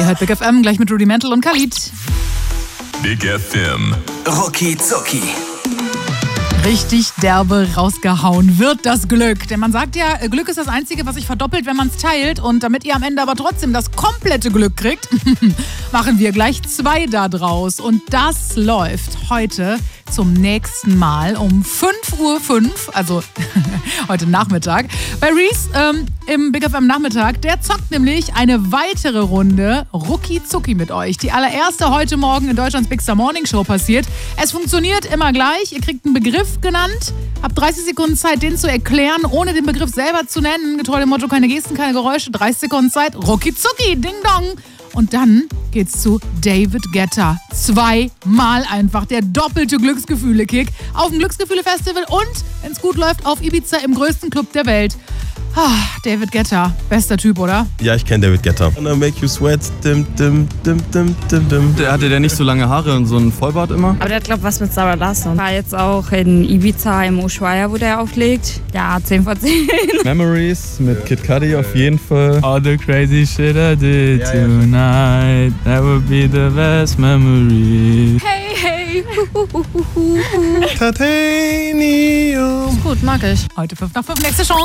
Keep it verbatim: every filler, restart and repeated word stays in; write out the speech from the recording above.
Ihr hört Big F M, gleich mit Rudimental und Khalid. Big F M. Rucki Zucki. Richtig derbe rausgehauen wird das Glück. Denn man sagt ja, Glück ist das Einzige, was sich verdoppelt, wenn man es teilt. Und damit ihr am Ende aber trotzdem das komplette Glück kriegt, machen wir gleich zwei da draus. Und das läuft heute zum nächsten Mal um fünf Uhr fünf, also heute Nachmittag, bei Reese ähm, im Big F M Nachmittag. Der zockt nämlich eine weitere Runde Rucki Zucki mit euch. Die allererste heute Morgen in Deutschlands Big Star Morning Show passiert. Es funktioniert immer gleich. Ihr kriegt einen Begriff genannt, habt dreißig Sekunden Zeit, den zu erklären, ohne den Begriff selber zu nennen. Getreu dem Motto, keine Gesten, keine Geräusche. dreißig Sekunden Zeit, Rucki Zucki, Ding Dong. Und dann geht's zu David Guetta. Zweimal einfach der doppelte Glücksgefühle-Kick auf dem Glücksgefühle-Festival und, wenn's gut läuft, auf Ibiza im größten Club der Welt. Ah, David Guetta, bester Typ, oder? Ja, ich kenne David Guetta. Gonna make you sweat. Dim, dim, dim, dim, dim, dim. Der hatte der nicht so lange Haare und so einen Vollbart immer? Aber der hat, glaube ich, was mit Sarah Larsson. War jetzt auch in Ibiza im Ushuaia, wo der auflegt. Ja, zehn von zehn. Memories mit Kid Cudi auf jeden Fall. All the crazy shit I did Ja, ja. tonight, that would be the best memory. Hey, hey. Hu, hu, hu, hu, hu. Titanium. Gut, mag ich. Heute fünf nach fünf, nächste Chance.